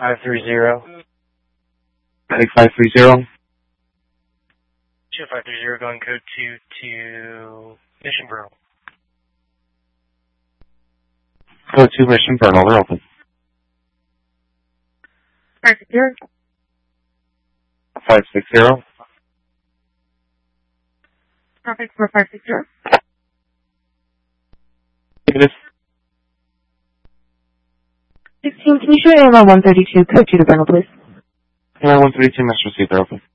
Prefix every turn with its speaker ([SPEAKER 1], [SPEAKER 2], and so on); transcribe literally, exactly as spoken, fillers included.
[SPEAKER 1] five three zero.
[SPEAKER 2] Attic five three zero.
[SPEAKER 1] Two five three zero, going code two to Mission Burnell.
[SPEAKER 2] Code two Mission Burnell, they're open.
[SPEAKER 3] five six zero.
[SPEAKER 2] five six zero.
[SPEAKER 3] Traffic for five six zero.
[SPEAKER 2] Negative.
[SPEAKER 3] sixteen, can you show A M R one thirty-two, code two to Burnell, please?
[SPEAKER 2] A M R one thirty-two, Master Receiver, open.